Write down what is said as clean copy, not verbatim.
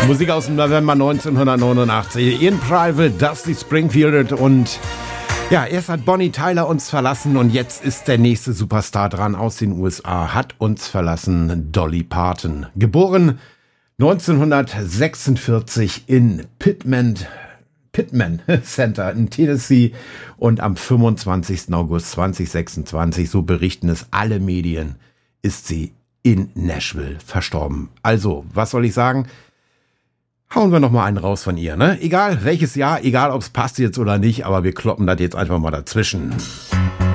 Musik aus dem November 1989. In Private, Dusty Springfield und ja, erst hat Bonnie Tyler uns verlassen und jetzt ist der nächste Superstar dran aus den USA. Hat uns verlassen Dolly Parton. Geboren 1946 in Pittman Center in Tennessee und am 25. August 2026, so berichten es alle Medien, ist sie in Nashville verstorben. Also, was soll ich sagen? Hauen wir noch mal einen raus von ihr, ne? Egal welches Jahr, egal ob es passt jetzt oder nicht, aber wir kloppen das jetzt einfach mal dazwischen.